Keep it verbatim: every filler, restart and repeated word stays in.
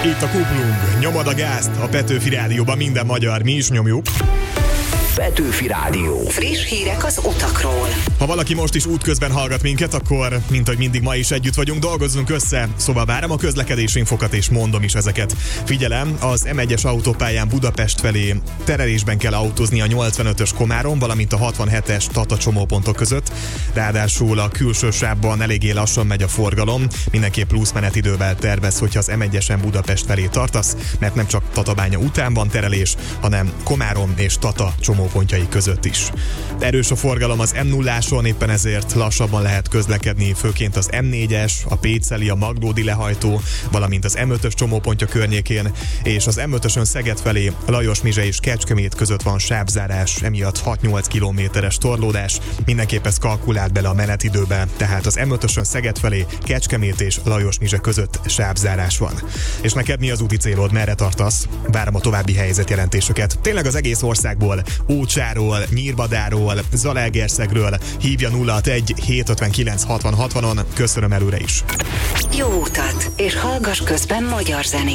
Itt a Kuplung, nyomod a gázt, a Petőfi Rádióban minden magyar, mi is nyomjuk. Petőfi Rádió. Friss hírek az utakról. Ha valaki most is útközben hallgat minket, akkor, mint ahogy mindig ma is együtt vagyunk, dolgozzunk össze. Szóval várom a közlekedési infokat és mondom is ezeket. Figyelem, az em egyes autópályán Budapest felé terelésben kell autózni a nyolcvanötös Komárom, valamint a hatvanhetes Tata csomópontok között. Ráadásul a külső sávban eléggé lassan megy a forgalom. Mindenképp plusz menetidővel tervez, hogyha az em egyesen Budapest felé tartasz, mert nem csak Tatabánya után van terelés, hanem Komárom és Tata csomópontjai között is. Erős a forgalom az em nulláson, éppen ezért lassabban lehet közlekedni, főként az em négyes, a Péceli, a Maglódi lehajtó, valamint az em ötös csomópontja környékén, és az em ötösön Szeged felé Lajos-Mizse és Kecskemét között van sávzárás, emiatt hat-nyolc kilométeres torlódás. Mindenképp ez kalkulált bele a menetidőbe, tehát az em ötösön Szeged felé Kecskemét és Lajos-Mizse között sávzárás van. És neked mi az úti célod, merre tartasz? Várom a további helyzetjelentéseket. Tényleg az egész országból, Ócsáról, Nyírbadáról, Zalaegerszegről hívja nulla hatvanegy hétszázötvenkilenc hatvan hatvanon. Köszönöm előre is. Jó utat, és hallgass közben magyar zenét.